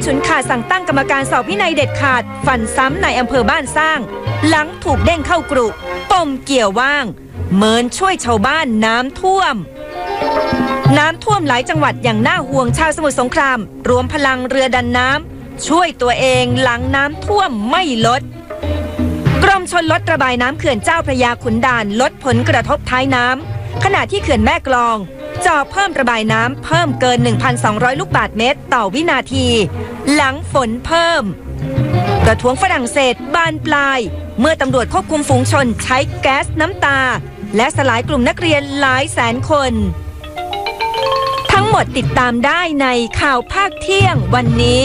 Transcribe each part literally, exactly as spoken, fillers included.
ฉุนขาดสั่งตั้งกรรมการสอบวินัยเด็ดขาดฟันซ้ำในอำเภอบ้านสร้างหลังถูกเด้งเข้ากรุปมเกี่ยวว่างเมินช่วยชาวบ้านน้ำท่วมน้ำท่วมหลายจังหวัดอย่างน่าห่วงชาวสมุทรสงครามรวมพลังเรือดันน้ำช่วยตัวเองหลังน้ำท่วมไม่ลดกรมชลลดระบายน้ำเขื่อนเจ้าพระยาขุนด่านลดผลกระทบท้ายน้ำขณะที่เขื่อนแม่กลองจ่อเพิ่มระบายน้ำเพิ่มเกิน หนึ่งพันสองร้อย ลูกบาศก์เมตรต่อวินาทีหลังฝนเพิ่มประท้วงฝรั่งเศสบานปลายเมื่อตำรวจควบคุมฝูงชนใช้แก๊สน้ำตาและสลายกลุ่มนักเรียนหลายแสนคนทั้งหมดติดตามได้ในข่าวภาคเที่ยงวันนี้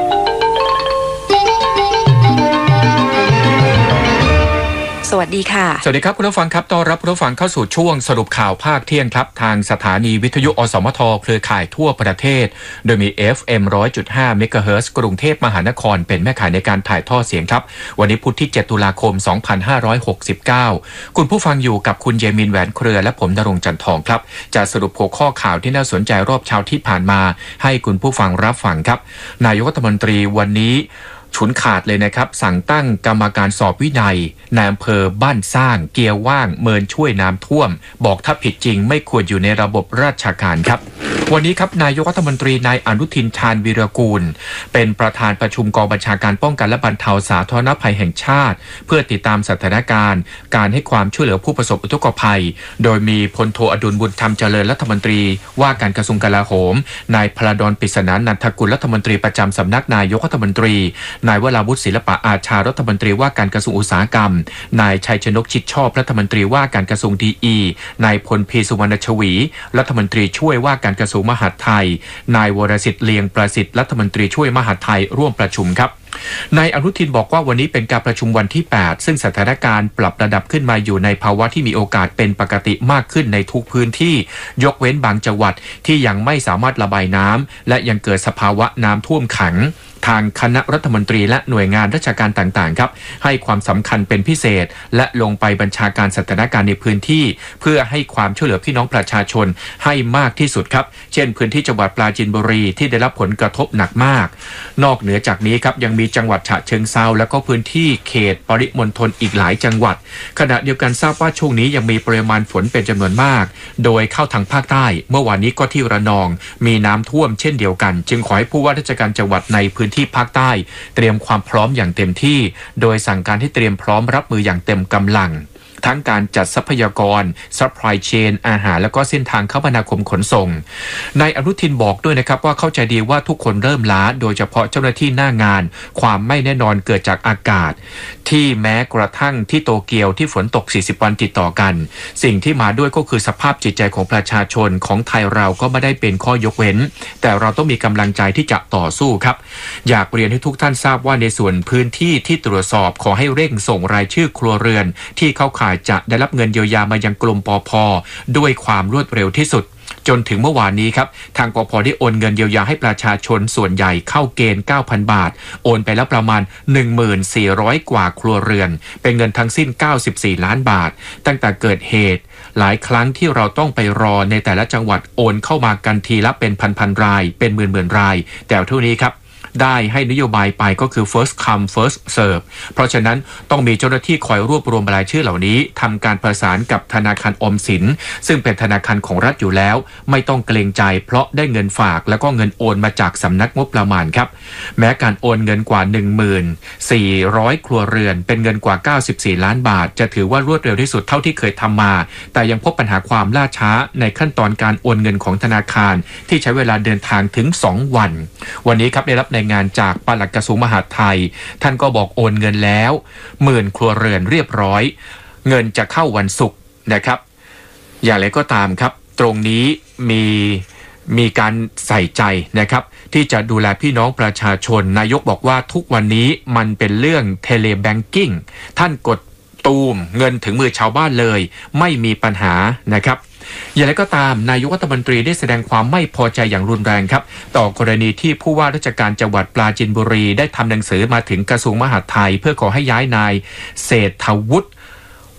สวัสดีค่ะสวัสดีครับคุณผู้ฟังครับต้อนรับคุณผู้ฟังเข้าสู่ช่วงสรุปข่าวภาคเที่ยงครับทางสถานีวิทยุอสมทเครือข่ายทั่วประเทศโดยมี เอฟ เอ็ม หนึ่งร้อยจุดห้า เมกะเฮิรตซ์กรุงเทพมหานครเป็นแม่ข่ายในการถ่ายทอดเสียงครับวันนี้พุธที่เจ็ดตุลาคมสองพันห้าร้อยหกสิบเก้าคุณผู้ฟังอยู่กับคุณเยมินแหวนเครือและผมณรงค์จันทองครับจะสรุปหัวข้อข่าวที่น่าสนใจรอบเช้าที่ผ่านมาให้คุณผู้ฟังรับฟังครับนายกรัฐมนตรีวันนี้ฉุนขาดเลยนะครับสั่งตั้งกรรมการสอบวินัยในอำเภอบ้านสร้างเกียร์ว่างเมินช่วยน้ำท่วมบอกถ้าผิดจริงไม่ควรอยู่ในระบบราชการครับวันนี้ครับนายกรัฐมนตรีนายอนุทินชาญวีรกูลเป็นประธานประชุมกองบัญชาการป้องกันและบรรเทาสาธารณภัยแห่งชาติเพื่อติดตามสถานการณ์การให้ความช่วยเหลือผู้ประสบอุทกภัยโดยมีพลโทอดุลบุญธรรมเจริญรัฐมนตรีว่าการกระทรวงกลาโหมนายพลดลปริศนานันทกุลรัฐมนตรีประจำสำนักนายกรัฐมนตรีนายวราวุฒิศิลปะอาชารัฐมนตรีว่าการกระทรวงอุตสาหกรรมนายชัยชนกชิดชอบรัฐมนตรีว่าการกระทรวงดีอีนายพลพีสุวรรณชวีรัฐมนตรีช่วยว่าการกระทรวงมหาดไทยนายวรสิทธิ์เลียงประสิทธิ์รัฐมนตรีช่วยมหาดไทยร่วมประชุมครับนายอนุทินบอกว่าวันนี้เป็นการประชุมวันที่แปดซึ่งสถานการณ์ปรับระดับขึ้นมาอยู่ในภาวะที่มีโอกาสเป็นปกติมากขึ้นในทุกพื้นที่ยกเว้นบางจังหวัดที่ยังไม่สามารถระบายน้ำและยังเกิดสภาวะน้ำท่วมขังทางคณะรัฐมนตรีและหน่วยงานราชการต่างๆครับให้ความสำคัญเป็นพิเศษและลงไปบัญชาการสถานการณ์ในพื้นที่เพื่อให้ความช่วยเหลือพี่น้องประชาชนให้มากที่สุดครับเช่นพื้นที่จังหวัดปราจีนบุรีที่ได้รับผลกระทบหนักมากนอกเหนือจากนี้ครับยังมีจังหวัดฉะเชิงเทราและก็พื้นที่เขตปริมณฑลอีกหลายจังหวัดขณะเดียวกันทราบว่าช่วงนี้ยังมีปริมาณฝนเป็นจำนวนมากโดยเข้าทางภาคใต้เมื่อวานนี้ก็ที่ระนองมีน้ำท่วมเช่นเดียวกันจึงขอให้ผู้ว่าราชการจังหวัดในพื้นที่ภาคใต้เตรียมความพร้อมอย่างเต็มที่โดยสั่งการให้เตรียมพร้อมรับมืออย่างเต็มกำลังทั้งการจัดทรัพยากร supply chain อาหารและก็เส้นทางคมนาคมขนส่งนายอนุทินบอกด้วยนะครับว่าเข้าใจดีว่าทุกคนเริ่มล้าโดยเฉพาะเจ้าหน้าที่หน้างานความไม่แน่นอนเกิดจากอากาศที่แม้กระทั่งที่โตเกียวที่ฝนตกสี่สิบวันติดต่อกันสิ่งที่มาด้วยก็คือสภาพจิตใจของประชาชนของไทยเราก็ไม่ได้เป็นข้อยกเว้นแต่เราต้องมีกำลังใจที่จะต่อสู้ครับอยากเรียนให้ทุกท่านทราบว่าในส่วนพื้นที่ที่ตรวจสอบขอให้เร่งส่งรายชื่อครัวเรือนที่เข้าข่ายจะได้รับเงินเยียวยามายังกรมปภ.ด้วยความรวดเร็วที่สุดจนถึงเมื่อวานนี้ครับทางปภ.ได้โอนเงินเยียวยาให้ประชาชนส่วนใหญ่เข้าเกณฑ์ เก้าพัน บาทโอนไปแล้วประมาณ หนึ่งหมื่นสี่ร้อย กว่าครัวเรือนเป็นเงินทั้งสิ้นเก้าสิบสี่ล้านบาทตั้งแต่เกิดเหตุหลายครั้งที่เราต้องไปรอในแต่ละจังหวัดโอนเข้ามากันทีละเป็นพันๆรายเป็นหมื่นๆรายแต่เท่านี้ครับได้ให้นโยบายไปก็คือ first come first serve เพราะฉะนั้นต้องมีเจ้าหน้าที่คอยรวบรวมรายชื่อเหล่านี้ทำการประสานกับธนาคารออมสินซึ่งเป็นธนาคารของรัฐอยู่แล้วไม่ต้องเกรงใจเพราะได้เงินฝากแล้วก็เงินโอนมาจากสำนักงบประมาณครับแม้การโอนเงินกว่า หนึ่งหมื่นสี่ร้อย ครัวเรือนเป็นเงินกว่าเก้าสิบสี่ล้านบาทจะถือว่ารวดเร็วที่สุดเท่าที่เคยทำมาแต่ยังพบปัญหาความล่าช้าในขั้นตอนการโอนเงินของธนาคารที่ใช้เวลาเดินทางถึงสองวันวันนี้ครับได้รับงานจากปลัดกระทรวงมหาดไทยท่านก็บอกโอนเงินแล้วหมื่นครัวเรือนเรียบร้อยเงินจะเข้าวันศุกร์นะครับอย่างไรก็ตามครับตรงนี้มีมีการใส่ใจนะครับที่จะดูแลพี่น้องประชาชนนายกบอกว่าทุกวันนี้มันเป็นเรื่องเทเลแบงกิ้งท่านกดตูมเงินถึงมือชาวบ้านเลยไม่มีปัญหานะครับอย่างไรก็ตามนายกรัฐมนตรีได้แสดงความไม่พอใจอย่างรุนแรงครับต่อกรณีที่ผู้ว่าราชการจังหวัดปราจีนบุรีได้ทำหนังสือมาถึงกระทรวงมหาดไทยเพื่อขอให้ย้ายนายเศรษฐวุฒิ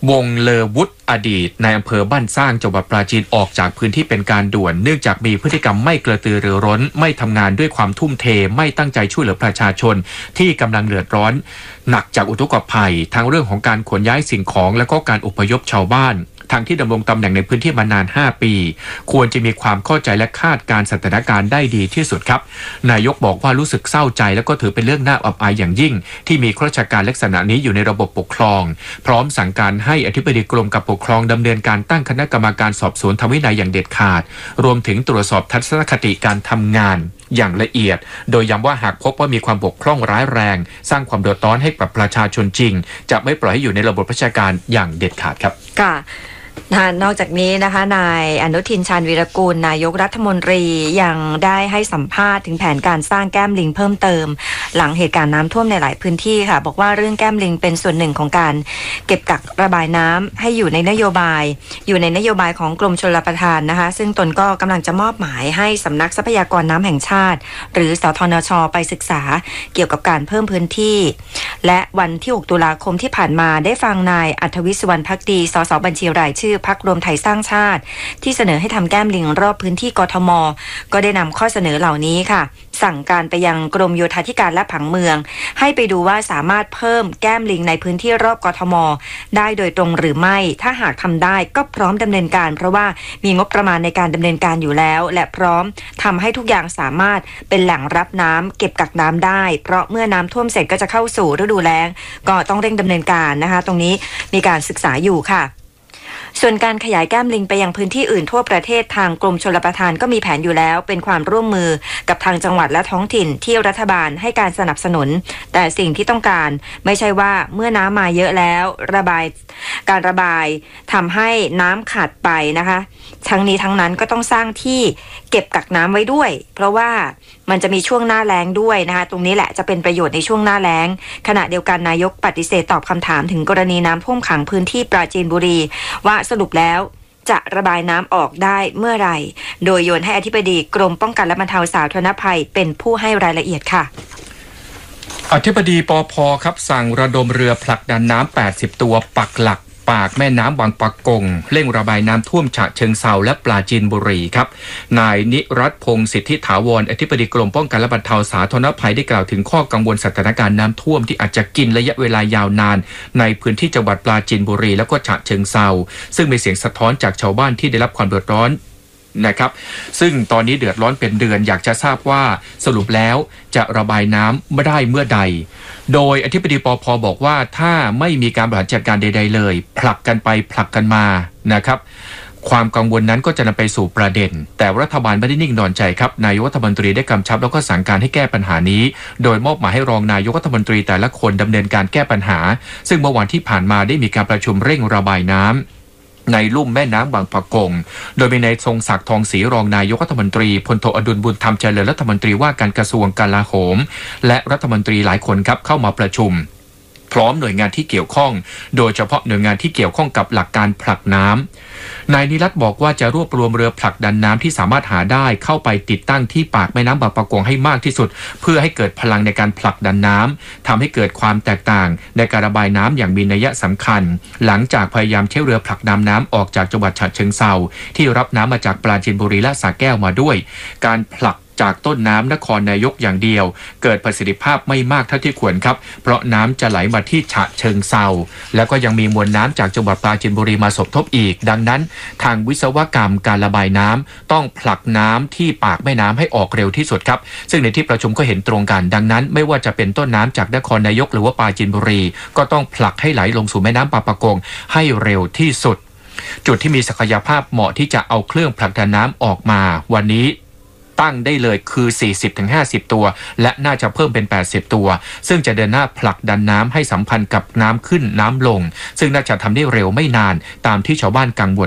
วงเลอวุฒอดีตในอำเภอบ้านสร้างจังหวัดปราจีนออกจากพื้นที่เป็นการด่วนเนื่องจากมีพฤติกรรมไม่กระตือรือร้นไม่ทำงานด้วยความทุ่มเทไม่ตั้งใจช่วยเหลือประชาชนที่กำลังเดือดร้อนหนักจากอุทกภัยทั้งเรื่องของการขนย้ายสิ่งของและก็การอพยพชาวบ้านทางที่ดำรงตำแหน่งในพื้นที่มานานห้าปีควรจะมีความเข้าใจและคาดการณ์สถานการณ์ได้ดีที่สุดครับนายกบอกว่ารู้สึกเศร้าใจและก็ถือเป็นเรื่องน่าอับอายอย่างยิ่งที่มีข้าราชการลักษณะนี้อยู่ในระบบปกครองพร้อมสั่งการให้อธิบดีกรมการปกครองดำเนินการตั้งคณะกรรมการสอบสวนทางวินัยอย่างเด็ดขาดรวมถึงตรวจสอบทัศนคติการทำงานอย่างละเอียดโดยย้ำว่าหากพบว่ามีความบกพร่องร้ายแรงสร้างความเดือดร้อนให้กับประชาชนจริงจะไม่ปล่อยให้อยู่ในระบบราชการอย่างเด็ดขาดครับค่ะนอกจากนี้นะคะนายอนุทินชาญวีรกูลนายกรัฐมนตรียังได้ให้สัมภาษณ์ถึงแผนการสร้างแก้มลิงเพิ่มเติมหลังเหตุการณ์น้ำท่วมในหลายพื้นที่ค่ะบอกว่าเรื่องแก้มลิงเป็นส่วนหนึ่งของการเก็บกักระบายน้ำให้อยู่ในนโยบายอยู่ในนโยบายของกรมชลประทานนะคะซึ่งตนก็กำลังจะมอบหมายให้สำนักทรัพยากรน้ำแห่งชาติหรือสทนช.ไปศึกษาเกี่ยวกับการเพิ่มพื้นที่และวันที่หกตุลาคมที่ผ่านมาได้ฟังนายอัธวิศวรรณภักดีสสบัญชีรายชื่อพรรครวมไทยสร้างชาติที่เสนอให้ทำแก้มลิงรอบพื้นที่กทม.ก็ได้นำข้อเสนอเหล่านี้ค่ะสั่งการไปยังกรมโยธาธิการและผังเมืองให้ไปดูว่าสามารถเพิ่มแก้มลิงในพื้นที่รอบกทม.ได้โดยตรงหรือไม่ถ้าหากทำได้ก็พร้อมดำเนินการเพราะว่ามีงบประมาณในการดำเนินการอยู่แล้วและพร้อมทำให้ทุกอย่างสามารถเป็นแหล่งรับน้ำเก็บกักน้ำได้เพราะเมื่อน้ำท่วมเสร็จก็จะเข้าสู่ฤดูแล้งก็ต้องเร่งดำเนินการนะคะตรงนี้มีการศึกษาอยู่ค่ะส่วนการขยายแก้มลิงไปยังพื้นที่อื่นทั่วประเทศทางกรมชลประทานก็มีแผนอยู่แล้วเป็นความร่วมมือกับทางจังหวัดและท้องถิ่นที่รัฐบาลให้การสนับสนุนแต่สิ่งที่ต้องการไม่ใช่ว่าเมื่อน้ำมาเยอะแล้วระบายการระบายทำให้น้ำขาดไปนะคะทั้งนี้ทั้งนั้นก็ต้องสร้างที่เก็บกักน้ำไว้ด้วยเพราะว่ามันจะมีช่วงหน้าแล้งด้วยนะคะตรงนี้แหละจะเป็นประโยชน์ในช่วงหน้าแล้งขณะเดียวกันนายกปฏิเสธตอบคำถามถึงกรณีน้ำท่วมขังพื้นที่ปราจีนบุรีว่าสรุปแล้วจะระบายน้ำออกได้เมื่อไหร่โดยโยนให้อธิบดีกรมป้องกันและบรรเทาสาธารณภัยเป็นผู้ให้รายละเอียดค่ะอธิบดีปภ.ครับสั่งระดมเรือผลักดันน้ำแปดสิบตัวปักหลักปากแม่น้ำบางปะกงเร่งระบายน้ำท่วมฉะเชิงเทราและปราจีนบุรีครับนายนิรัตพงศ์สิทธิถาวรอธิบดีกรมป้องกันและบรรเทาสาธารณภัยได้กล่าวถึงข้อกังวลสถานการณ์น้ำท่วมที่อาจจะกินระยะเวลายาวนานในพื้นที่จังหวัดปราจีนบุรีและก็ฉะเชิงเทราซึ่งมีเสียงสะท้อนจากชาวบ้านที่ได้รับความเดือดร้อนนะครับซึ่งตอนนี้เดือดร้อนเป็นเดือนอยากจะทราบว่าสรุปแล้วจะระบายน้ำไม่ได้เมื่อใดโดยอธิบดีปภ.บอกว่าถ้าไม่มีการบริหารจัดการใดๆเลยผลักกันไปผลักกันมานะครับความกังวลนั้นก็จะนำไปสู่ประเด็นแต่รัฐบาลไม่ได้นิ่งนอนใจครับนายกรัฐมนตรีได้กำชับแล้วก็สั่งการให้แก้ปัญหานี้โดยมอบหมายให้รองนายกรัฐมนตรีแต่ละคนดำเนินการแก้ปัญหาซึ่งเมื่อวันที่ผ่านมาได้มีการประชุมเร่งระบายน้ำในลุ่มแม่น้ำบางปะกงโดยมีนายทรงศักดิ์ทองศรีรองนายกรัฐมนตรีพลโทอดุลบุญธรรมเจริญรัฐมนตรีว่าการกระทรวงกลาโหมและรัฐมนตรีหลายคนครับเข้ามาประชุมพร้อมหน่วยงานที่เกี่ยวข้องโดยเฉพาะหน่วยงานที่เกี่ยวข้องกับหลักการผลักน้ำนายนิรัตน์บอกว่าจะรวบรวมเรือผลักดันน้ำที่สามารถหาได้เข้าไปติดตั้งที่ปากแม่น้ำบางปะกงให้มากที่สุดเพื่อให้เกิดพลังในการผลักดันน้ำทำให้เกิดความแตกต่างในการระบายน้ำอย่างมีนัยสำคัญหลังจากพยายามใช้เรือผลักดันน้ำออกจากจังหวัดฉะเชิงเทราที่รับน้ำมาจากปราจีนบุรีและสระแก้วมาด้วยการผลักจากต้นน้ำนครนายกอย่างเดียวเกิดประสิทธิภาพไม่มากเท่าที่ควรครับเพราะน้ำจะไหลมาที่ฉะเชิงเทราแล้วก็ยังมีมวลน้ำจากจังหวัดปราจีนบุรีมาสมทบอีกดังนั้นทางวิศวกรรมการระบายน้ำต้องผลักน้ำที่ปากแม่น้ำให้ออกเร็วที่สุดครับซึ่งในที่ประชุมก็เห็นตรงกันดังนั้นไม่ว่าจะเป็นต้นน้ำจากนครนายกหรือว่าปราจีนบุรีก็ต้องผลักให้ไหลลงสู่แม่น้ำบางปะกงให้เร็วที่สุดจุดที่มีศักยภาพเหมาะที่จะเอาเครื่องผลักดันน้ำออกมาวันนี้ตั้งได้เลยคือ สี่สิบถึงห้าสิบ ตัวและน่าจะเพิ่มเป็นแปดสิบตัวซึ่งจะเดินหน้าผลักดันน้ำให้สัมพันธ์กับน้ำขึ้นน้ำลงซึ่งน่าจะทำได้เร็วไม่นานตามที่ชาวบ้านกังวลครับ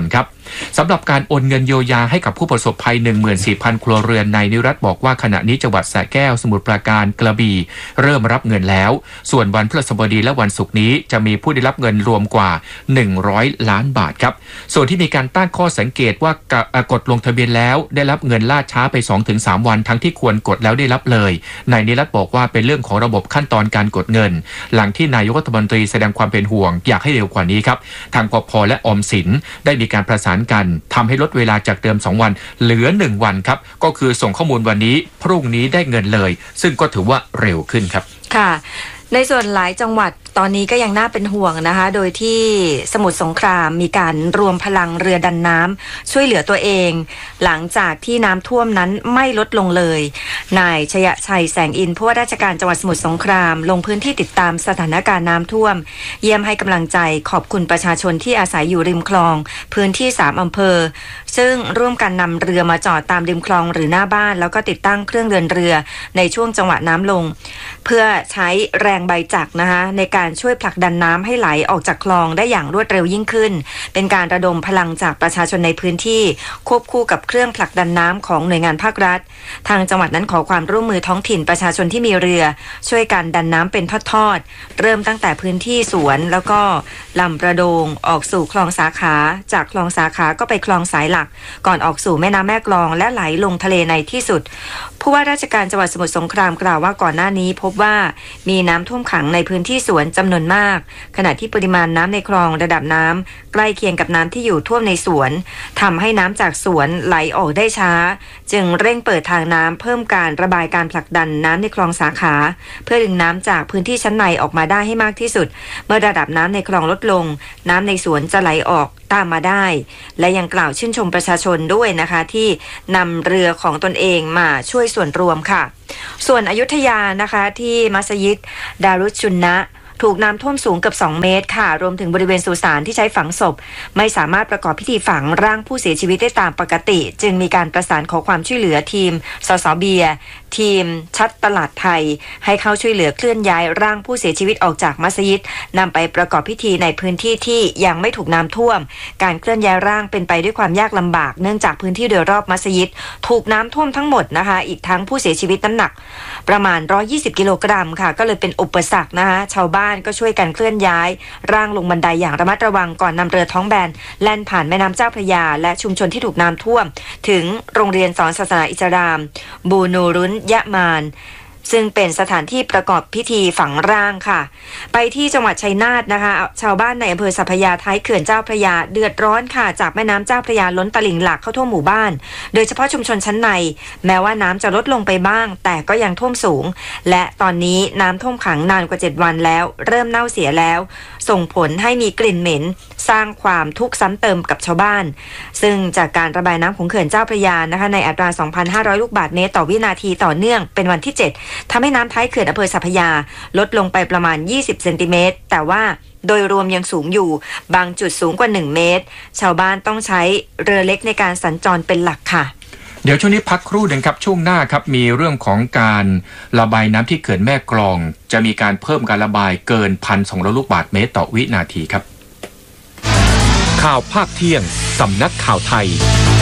สำหรับการโอนเงินเยียวยาให้กับผู้ประสบภัย หนึ่งหมื่นสี่พัน ครัวเรือนนายนิรัตน์บอกว่าขณะนี้จังหวัดสระแก้วสมุทรปราการกระบี่เริ่มรับเงินแล้วส่วนวันพฤหัสบดีและวันศุกร์นี้จะมีผู้ได้รับเงินรวมกว่าหนึ่งร้อยล้านบาทครับส่วนที่มีการตั้งข้อสังเกตว่ากดลงทะเบียนแล้วได้รับเงินล่าช้าไป สองถึงสาม วันทั้งที่ควรกดแล้วได้รับเลยนายนิรัตน์บอกว่าเป็นเรื่องของระบบขั้นตอนการกดเงินหลังที่นายกรัฐมนตรีแสดงความเป็นห่วงอยากให้เร็วกว่านี้ครับทางปภ.และออมสินได้มีการประสานกันทำให้ลดเวลาจากเดิมสองวันเหลือหนึ่งวันครับก็คือส่งข้อมูลวันนี้พรุ่งนี้ได้เงินเลยซึ่งก็ถือว่าเร็วขึ้นครับค่ะในส่วนหลายจังหวัดตอนนี้ก็ยังน่าเป็นห่วงนะคะโดยที่สมุทรสงครามมีการรวมพลังเรือดันน้ำช่วยเหลือตัวเองหลังจากที่น้ำท่วมนั้นไม่ลดลงเลยนายชยชัยแสงอินผู้ว่าราชการจังหวัดสมุทรสงครามลงพื้นที่ติดตามสถานการณ์น้ำท่วมเยี่ยมให้กำลังใจขอบคุณประชาชนที่อาศัยอยู่ริมคลองพื้นที่สามอำเภอซึ่งร่วมกันนำเรือมาจอดตามริมคลองหรือหน้าบ้านแล้วก็ติดตั้งเครื่องเดินเรือในช่วงจังหวะน้ำลงเพื่อใช้แรงใบจักรนะคะในการช่วยผลักดันน้ำให้ไหลออกจากคลองได้อย่างรวดเร็วยิ่งขึ้นเป็นการระดมพลังจากประชาชนในพื้นที่ควบคู่กับเครื่องผลักดันน้ำของหน่วยงานภาครัฐทางจังหวัดนั้นขอความร่วมมือท้องถิ่นประชาชนที่มีเรือช่วยกันดันน้ำเป็นทอดๆเริ่มตั้งแต่พื้นที่สวนแล้วก็ลำประโดงออกสู่คลองสาขาจากคลองสาขาก็ไปคลองสายหลักก่อนออกสู่แม่น้ำแม่กลองและไหลลงทะเลในที่สุดผู้ว่าราชการจังหวัดสมุทรสงครามกล่าวว่าก่อนหน้านี้พบว่ามีน้ำท่วมขังในพื้นที่สวนจำนวนมากขณะที่ปริมาณน้ำในคลองระดับน้ำใกล้เคียงกับน้ำที่อยู่ท่วมในสวนทำให้น้ำจากสวนไหลออกได้ช้าจึงเร่งเปิดทางน้ำเพิ่มการระบายการผลักดันน้ำในคลองสาขาเพื่อดึงน้ำจากพื้นที่ชั้นในออกมาได้ให้มากที่สุดเมื่อระดับน้ำในคลองลดลงน้ำในสวนจะไหลออกตามมาได้และยังกล่าวชื่นชมประชาชนด้วยนะคะที่นำเรือของตนเองมาช่วยส่วนรวมค่ะส่วนอยุธยานะคะที่มัสยิดดารุชชุนนะถูกน้ำท่วมสูงเกือบสองเมตรค่ะรวมถึงบริเวณสุสานที่ใช้ฝังศพไม่สามารถประกอบพิธีฝังร่างผู้เสียชีวิตได้ตามปกติจึงมีการประสานขอความช่วยเหลือทีมสสเบียทีมชัดตลาดไทยให้เข้าช่วยเหลือเคลื่อนย้ายร่างผู้เสียชีวิตออกจากมัสยิดนำไปประกอบพิธีในพื้นที่ที่ยังไม่ถูกน้ำท่วมการเคลื่อนย้ายร่างเป็นไปด้วยความยากลำบากเนื่องจากพื้นที่โดยรอบมัสยิดถูกน้ำท่วมทั้งหมดนะคะอีกทั้งผู้เสียชีวิตน้ำหนักประมาณหนึ่งร้อยยี่สิบกิโลกรัมค่ะก็เลยเป็นอุปสรรคนะคะชาวบ้านก็ช่วยกันเคลื่อนย้ายร่างลงบันไดอย่างระมัดระวังก่อนนำเรือท้องแบนแล่นผ่านแม่น้ำเจ้าพระยาและชุมชนที่ถูกน้ำท่วมถึงโรงเรียนสอนศาสนาอิสลามบูนูรุนยะมานซึ่งเป็นสถานที่ประกอบพิธีฝังร่างค่ะไปที่จังหวัดชัยนาทนะคะชาวบ้านในอำเภอสัพพยาท้ายเขื่อนเจ้าพระยาเดือดร้อนค่ะจากแม่น้ำเจ้าพระยาล้นตลิ่งหลากเข้าท่วมหมู่บ้านโดยเฉพาะชุมชนชั้นในแม้ว่าน้ำจะลดลงไปบ้างแต่ก็ยังท่วมสูงและตอนนี้น้ำท่วมขังนานกว่าเจ็ดวันแล้วเริ่มเน่าเสียแล้วส่งผลให้มีกลิ่นเหม็นสร้างความทุกข์ซ้ำเติมกับชาวบ้านซึ่งจากการระบายน้ำของเขื่อนเจ้าพระยานะคะในอัตรา สองพันห้าร้อย ลูกบาศก์เมตรต่อวินาทีต่อเนื่องเป็นวันที่เจ็ดทำให้น้ำท้ายเขื่อนอำเภอสัพพยาลดลงไปประมาณยี่สิบเซนติเมตรแต่ว่าโดยรวมยังสูงอยู่บางจุดสูงกว่าหนึ่งเมตรชาวบ้านต้องใช้เรือเล็กในการสัญจรเป็นหลักค่ะเดี๋ยวช่วงนี้พักครู่หนึ่งครับช่วงหน้าครับมีเรื่องของการระบายน้ำที่เขื่อนแม่กลองจะมีการเพิ่มการระบายเกิน หนึ่งพันสองร้อย ลูกบาศก์เมตรต่อวินาทีครับข่าวภาคเที่ยงสำนักข่าวไทย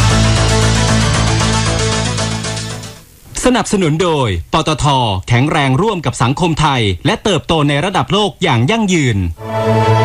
สนับสนุนโดยปตท.แข็งแรงร่วมกับสังคมไทยและเติบโตในระดับโลกอย่างยั่งยืน